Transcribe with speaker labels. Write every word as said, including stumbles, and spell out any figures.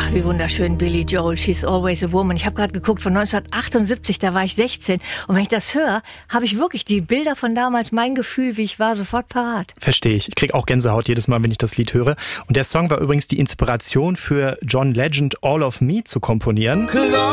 Speaker 1: Ach, wie wunderschön, Billy Joel, She's Always a Woman. Ich habe gerade geguckt, von neunzehnhundertachtundsiebzig, da war ich sechzehn. Und wenn ich das höre, habe ich wirklich die Bilder von damals, mein Gefühl, wie ich war, sofort parat.
Speaker 2: Verstehe ich. Ich kriege auch Gänsehaut jedes Mal, wenn ich das Lied höre. Und der Song war übrigens die Inspiration für John Legend, All of Me zu komponieren.